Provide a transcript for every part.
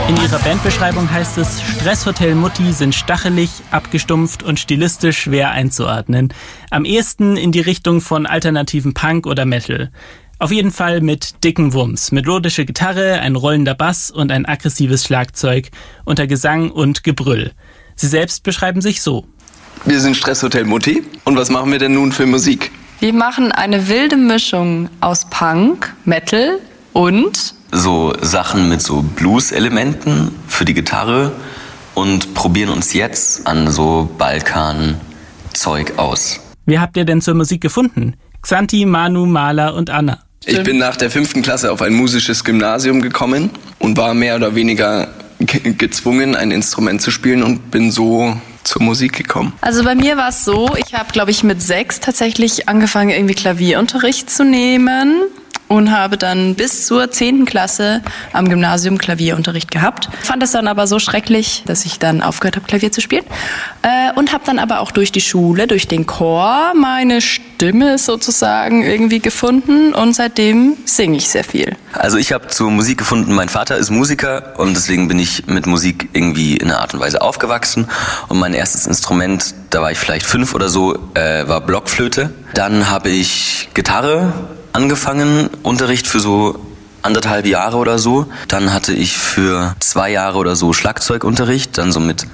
In ihrer Bandbeschreibung heißt es, Stresshotel Mutti sind stachelig, abgestumpft und stilistisch schwer einzuordnen. Am ehesten in die Richtung von alternativen Punk oder Metal. Auf jeden Fall mit dicken Wumms, melodische Gitarre, ein rollender Bass und ein aggressives Schlagzeug unter Gesang und Gebrüll. Sie selbst beschreiben sich so. Wir sind Stresshotel Mutti. Und was machen wir denn nun für Musik? Wir machen eine wilde Mischung aus Punk, Metal und so Sachen mit so Blues-Elementen für die Gitarre und probieren uns jetzt an so Balkan-Zeug aus. Wie habt ihr denn zur Musik gefunden? Xanti, Manu, Mala und Anna. Ich bin nach der 5. Klasse auf ein musisches Gymnasium gekommen und war mehr oder weniger gezwungen, ein Instrument zu spielen und bin so zur Musik gekommen. Also bei mir war es so, ich habe, glaube ich, mit 6 tatsächlich angefangen, irgendwie Klavierunterricht zu nehmen. Und habe dann bis zur 10. Klasse am Gymnasium Klavierunterricht gehabt. Fand es dann aber so schrecklich, dass ich dann aufgehört habe, Klavier zu spielen. Und habe dann aber auch durch die Schule, durch den Chor, meine Stimme sozusagen irgendwie gefunden. Und seitdem singe ich sehr viel. Also ich habe zur Musik gefunden, mein Vater ist Musiker und deswegen bin ich mit Musik irgendwie in einer Art und Weise aufgewachsen. Und mein erstes Instrument, da war ich vielleicht 5 oder so, war Blockflöte. Dann habe ich Gitarre angefangen, Unterricht für so 1,5 Jahre oder so. Dann hatte ich für 2 Jahre oder so Schlagzeugunterricht, dann so mit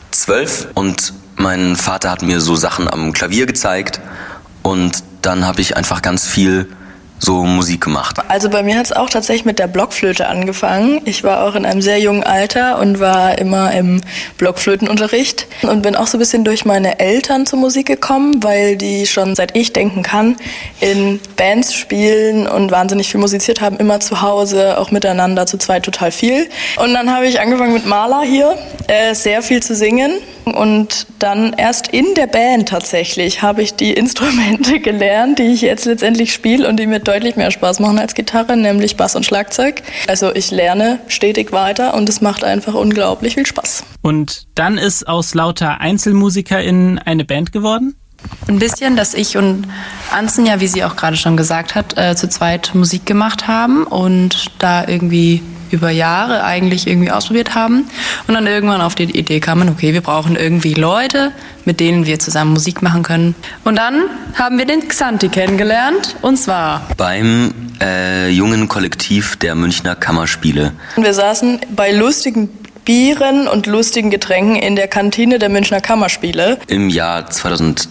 12. Und mein Vater hat mir so Sachen am Klavier gezeigt und dann habe ich einfach ganz viel so Musik gemacht. Also bei mir hat es auch tatsächlich mit der Blockflöte angefangen. Ich war auch in einem sehr jungen Alter und war immer im Blockflötenunterricht und bin auch so ein bisschen durch meine Eltern zur Musik gekommen, weil die schon seit ich denken kann in Bands spielen und wahnsinnig viel musiziert haben, immer zu Hause, auch miteinander, zu zweit total viel. Und dann habe ich angefangen mit Mala hier, sehr viel zu singen. Und dann erst in der Band tatsächlich habe ich die Instrumente gelernt, die ich jetzt letztendlich spiele und die mir deutlich mehr Spaß machen als Gitarre, nämlich Bass und Schlagzeug. Also ich lerne stetig weiter und es macht einfach unglaublich viel Spaß. Und dann ist aus lauter EinzelmusikerInnen eine Band geworden? Ein bisschen, dass ich und Anzen, ja, wie sie auch gerade schon gesagt hat, zu zweit Musik gemacht haben und da irgendwie über Jahre eigentlich irgendwie ausprobiert haben und dann irgendwann auf die Idee kamen, okay, wir brauchen irgendwie Leute, mit denen wir zusammen Musik machen können. Und dann haben wir den Xanti kennengelernt und zwar beim jungen Kollektiv der Münchner Kammerspiele. Wir saßen bei lustigen Bieren und lustigen Getränken in der Kantine der Münchner Kammerspiele. Im Jahr 2023,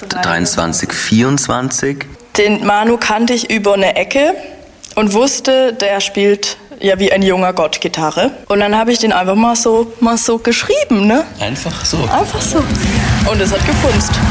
2024. Den Manu kannte ich über eine Ecke und wusste, der spielt ja wie ein junger Gott Gitarre. Und dann habe ich den einfach mal so geschrieben, ne? Einfach so. Einfach so. Und es hat gefunzt.